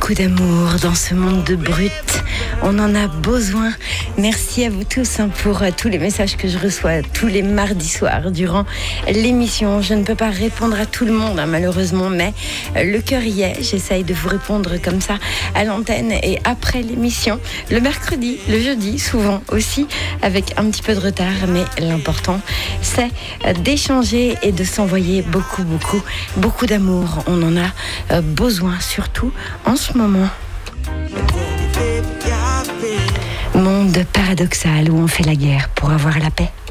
beaucoup d'amour dans ce monde de brut. On en a besoin. Merci à vous tous pour tous les messages que je reçois tous les mardis soirs durant l'émission. Je ne peux pas répondre à tout le monde, malheureusement, mais le cœur y est. J'essaye de vous répondre comme ça à l'antenne et après l'émission. Le mercredi, le jeudi, souvent aussi, avec un petit peu de retard. Mais l'important, c'est d'échanger et de s'envoyer beaucoup d'amour. On en a besoin, surtout en ce moment. Monde paradoxal où on fait la guerre pour avoir la paix.